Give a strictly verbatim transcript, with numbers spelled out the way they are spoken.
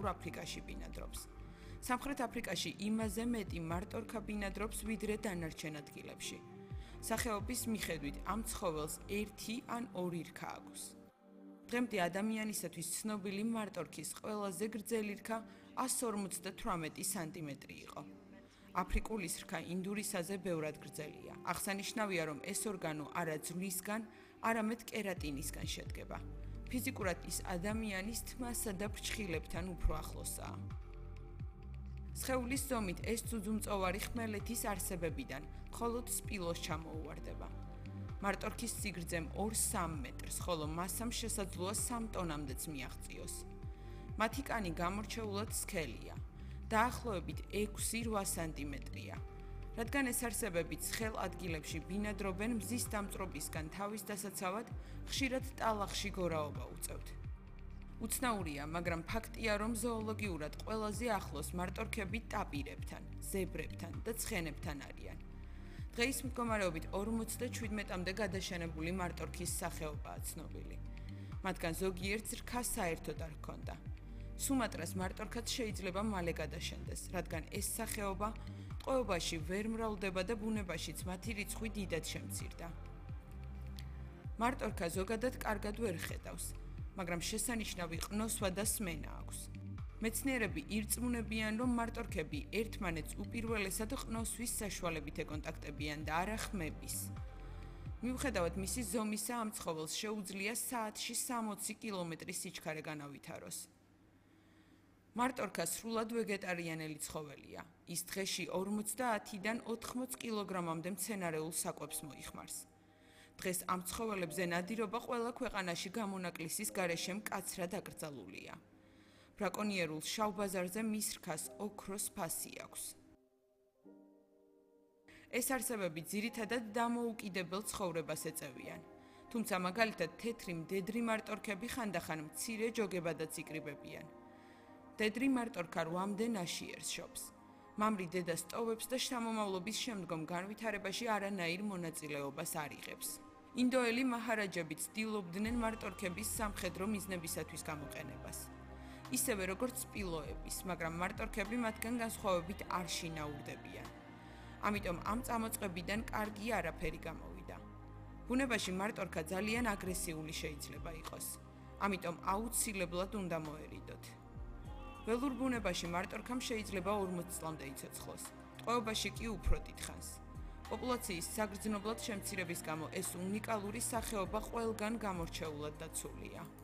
ცენტრალურ აფრიკაში ბინადრობს. სამხრეთ აფრიკაში იმაზე მეტი მარტორქა ბინადრობს, ვიდრე დანარჩენ ადგილებში. სახეობის მიხედვით ამ ცხოველს ერთი ან ორი რქა აქვს. დღემდე ადამიანისათვის ცნობილი მარტორქის ყველაზე გრძელი რქა εκατს ორმოცდათვრამეტი სანტიმეტრი იყო. აფრიკულის რქა ინდურისაზე ბევრად გრძელია. აღსანიშნავია, რომ ეს ორგანო არა ძვლისგან, არამედ კერატინისგან შედგება. ფიზიკურად ის ადამიანის თმასა და ფრჩხილებთან უფრო ახლოსაა. სხეულის ზომით ეს ძუძუმწოვარი ხმელეთის არსებებიდან მხოლოდ სპილოს ჩამოუვარდება. მარტორქის სიგრძემ ორ სამ მეტრს, ხოლო მასამ შესაძლოა სამ ტონამდეც მიაღწიოს. მათი კანი გამორჩეულად სქელია. დაახლოებით ექვსი რვა სანტიმეტრია. რადგან ეს არსებები ცხელ ადგილებში ბინადრობენ, მზის დამწვრობისგან თავის დასაცავად ხშირად ტალახში გორაობა უწევთ. უცნაურია, მაგრამ ფაქტია, რომ ზოოლოგიურად ყველაზე ახლოს მარტორქები ტაპირებთან, ზებრებთან და ცხენებთან არიან. დღეის მდგომარეობით ორმოცდაჩვიდმეტამდე გადაშენებული მარტორქის სახეობაა ცნობილი. მათგან ზოგიერთს რქა საერთოდ არ ჰქონდა. სუმატრას მარტორქაც შეიძლება მალე გადაშენდეს, რადგან ეს სახეობა ტყვეობაში ვერ მრავლდება და ბუნებაშიც მათი რიცხვი დიდად შემცირდა. მარტორქა ზოგადად კარგად ვერ ხედავს, მაგრამ შესანიშნავი ყნოსვა და სმენა აქვს. მეცნიერები ირწმუნებიან, რომ მარტორქები ერთმანეთს უპირველესად ყნოსვის საშუალებით ეკონტაქტებიან და არა ხმების. მიუხედავად მისი ზომისა, ამ ცხოველს შეუძლია საათში სამოცი კილომეტრის სიჩქარე განავითაროს. მარტორქა სრულად ვეგეტარიანელი ცხოველია. ის დღეში ორმოცდაათიდან ოთხმოც კილოგრამამდე მცენარეულ საკვებს მოიხმარს. დღეს ამ ცხოველებზე ნადირობა ყველა ქვეყანაში გამონაკლისის გარეშე მკაცრად აკრძალულია. ბრაკონიერულ შავ ბაზარზე მის რქას ოქროს ფასი აქვს. ეს არსებები ძირითადად დამოუკიდებელ ცხოვრებას ეწევიან. თუმცა მაგალითად თეთრი მდედრი მარტორქები ხანდახან მცირე ჯოგებადაც იკრიბებიან. მდედრი მარტორქა რვამდე ნაშიერს შობს. მამრი დედას ტოვებს და შთამომავლობის შემდგომ განვითარებაში არანაირ მონაწილეობას არ იღებს. ინდოელი მაჰარაჯები ცდილობდნენ მარტორქების სამხედრო მიზნებისათვის გამოყენებას. ისევე როგორც სპილოების, მაგრამ მარტორქები მათგან განსხვავებით არ შინაურდებიან. ამიტომ ამ წამოწყებიდან კარგი არაფერი გამოვიდა. ბუნებაში მარტორქა ძალიან აგრესიული შეიძლება იყოს. ამიტომ აუცილებლად უნდა მოერიდოთ. ველურ ბუნებაში მარტორქამ შეიძლება ორმოც წლამდე იცოცხლოს. ტყვეობაში კი უფრო დიდხანს. პოპულაციის საგრძნობლად შემცირების გამო ეს უნიკალური სახეობა ყველგან გამორჩეულად დაცულია.